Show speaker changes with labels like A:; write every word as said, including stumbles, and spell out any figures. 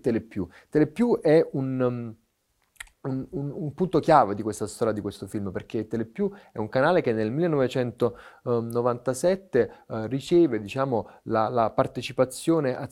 A: Telepiù? Telepiù è un, um, un, un- un punto chiave di questa storia, di questo film, perché Telepiù è un canale che nel millenovecentonovantasette eh, riceve, diciamo, la, la partecipazione